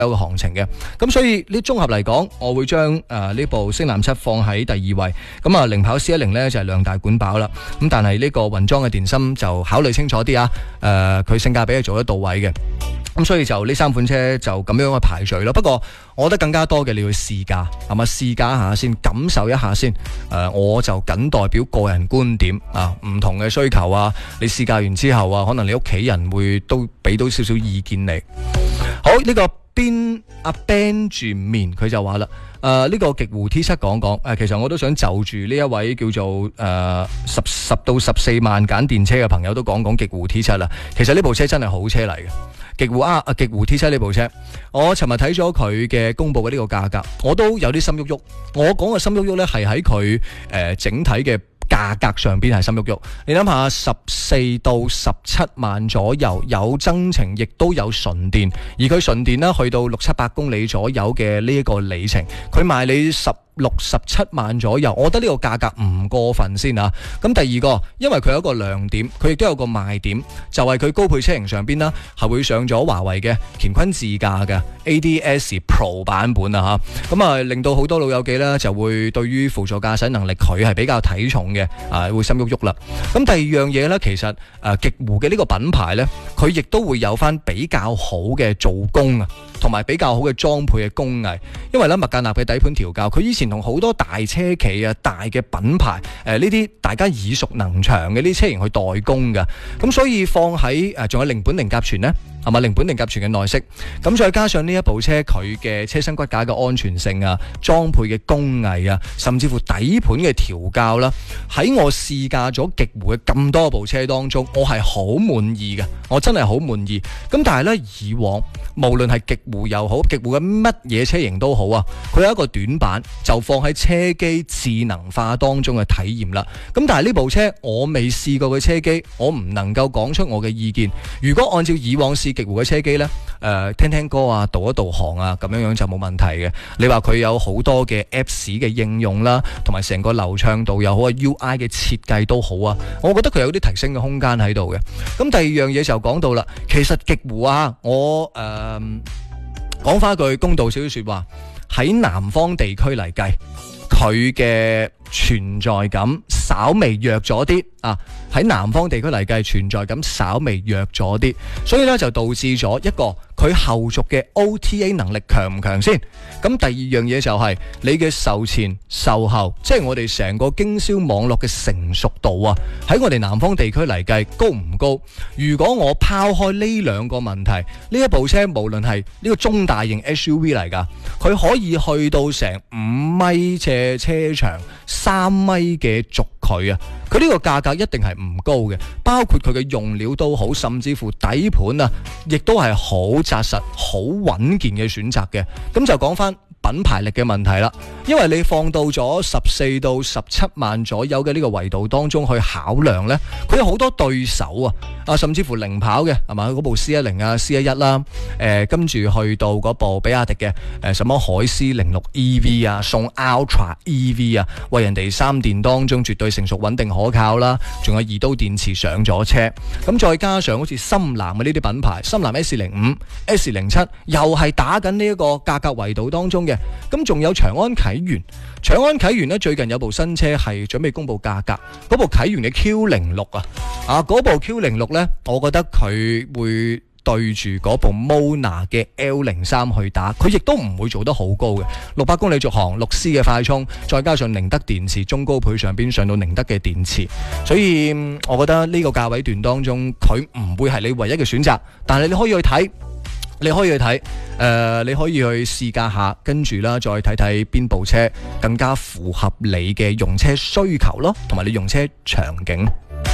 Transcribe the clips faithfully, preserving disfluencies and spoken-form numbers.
有個行情嘅。咁所以呢綜合嚟講，我會將誒呢部星南七放喺第二位。咁啊零跑 C 一零呢就係量大管飽啦。咁但係呢個雲裝嘅電芯就考慮清楚啲啊。誒、呃，佢性價比係做得到位嘅。咁所以就呢三款車就咁樣去排序咯。不過我覺得更加多嘅你要試駕，係咪試駕一下先，感受一下先。誒、呃，我就僅代表個人觀點啊，唔同嘅需求啊，你試駕完之後啊，可能你屋企人會都俾到少少意見你。好，呢、這個邊阿 Ben 住面佢就話啦，誒、呃、呢、這個極狐 T 七 講講，誒、呃、其實我都想就住呢一位叫做誒、呃、十十到十四萬揀電車嘅朋友都講講極狐 T 七 啦。其實呢部車真係好車嚟嘅。極狐啊，極狐 T 七 呢部車，我尋日睇咗佢嘅公布嘅呢個價格，我都有啲心喐喐。我講嘅心喐喐呢，係喺佢誒整體嘅價格上邊係心喐喐。你諗下，十四到十七萬左右，有增程，亦都有純電，而佢純電呢，去到六七百公里左右嘅呢一個里程，佢賣你十六十七萬左右，我覺得呢個價格唔過分先啊。咁第二個，因為佢有一個亮點，佢亦都有個賣點，就係、是、佢高配車型上邊啦，係會上咗華為嘅乾坤自駕嘅 A D S Pro 版本啊吓，咁啊令到好多老友記呢就會對於輔助駕駛能力佢係比較睇重嘅，啊會心喐喐啦。咁第二樣嘢呢，其實誒極狐嘅呢個品牌呢，佢亦都會有翻比較好嘅做工啊，同埋比較好嘅裝配嘅工藝，因為咧麥格納嘅底盤調校，佢以前同好多大車企啊、大嘅品牌誒呢啲大家耳熟能詳嘅呢啲車型去代工㗎，咁所以放喺誒仲有零本零甲醛呢，係咪零本零甲醛嘅內飾，咁再加上呢一部車佢嘅車身骨架嘅安全性啊、裝配嘅工藝啊，甚至乎底盤嘅調校啦，喺我試駕咗極狐嘅咁多部車當中，我係好滿意嘅，我真係好滿意。咁但係呢，以往無論係極狐又好，極狐嘅乜嘢車型都好啊，佢有一個短板就放喺車機智能化當中嘅體驗啦。咁但係呢部車我未試過嘅車機，我唔能夠講出我嘅意見。如果按照以往試極狐嘅車機呢，誒、呃、聽聽歌啊、導一導航啊，咁樣樣就冇問題嘅。你話佢有好多嘅 Apps 嘅應用啦，同埋成個流暢度又好啊 ，U I 嘅設計都好啊，我覺得佢有啲提升嘅空間喺度嘅。咁第二樣嘢就講到啦，其實極狐啊，我誒講翻句公道少少說話，喺南方地區嚟計，佢嘅存在感稍微弱咗啲啊！喺南方地區嚟計，存在感稍微弱咗啲，所以咧就導致咗一個佢後續嘅 O T A 能力強唔強先。咁第二樣嘢就係你嘅售前售後，即係我哋成個經銷網絡嘅成熟度啊，喺我哋南方地區嚟計高唔高？如果我拋開呢兩個問題，呢一部車無論係呢個中大型 S U V 嚟㗎，佢可以去到成五米嘅車長，三米嘅軸距啊！佢呢個價格一定係唔高嘅，包括佢嘅用料都好，甚至乎底盤啊，亦都係好紮實、好穩健嘅選擇嘅。咁就講翻品牌力嘅問題啦，因為你放到咗十四到十七萬左右嘅呢個維度當中去考量呢，佢有好多對手啊，啊甚至乎零跑嘅係嘛，嗰部 C 一零啊、C 一一啦，誒跟住去到嗰部比亞迪嘅誒、呃、什麼海思零六 E V 啊，送 Ultra E V 啊，為人哋三電當中絕對成熟穩定可靠啦，仲有二刀電池上咗車，咁再加上好似深藍嘅呢啲品牌，深藍 S 零五、S 零七又係打緊呢一個價格維度當中嘅。咁仲有長安啟源，長安啟源呢最近有部新車係準備公布價格，嗰部啟源嘅 Q 零六啊，啊嗰部 Q 零六呢，我覺得佢會對住嗰部 Mona 嘅 L 零三去打，佢亦都唔會做得好高嘅，六百公里續航，六 C 嘅快充，再加上寧德電池中高配上邊上到寧德嘅電池，所以我覺得呢個價位段當中，佢唔會係你唯一嘅選擇，但係你可以去睇。你可以去睇，誒、呃，你可以去試駕下，跟住啦，再睇睇邊部車更加符合你嘅用車需求咯，同埋你用車場景。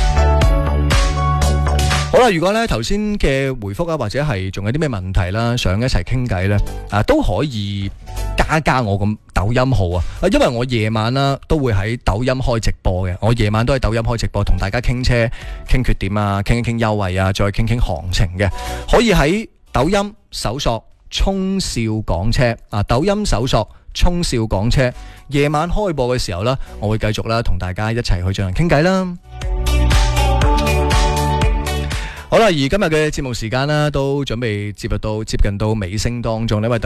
好啦，如果咧頭先嘅回覆啊，或者係仲有啲咩問題啦，想一齊傾偈咧，啊都可以加加我咁抖音號啊，因為我夜晚啦都會喺抖音開直播嘅，我夜晚都喺抖音開直播，同大家傾車、傾缺點啊，傾一傾優惠啊，再傾傾行情嘅，可以喺抖音搜索衝少講車啊，抖音搜索衝少講車，夜晚開播嘅時候呢，我會繼續啦同大家一齊去進行傾偈啦。 好啦，而今日嘅節目時間啦，都準備接入到接近到尾聲當中呢。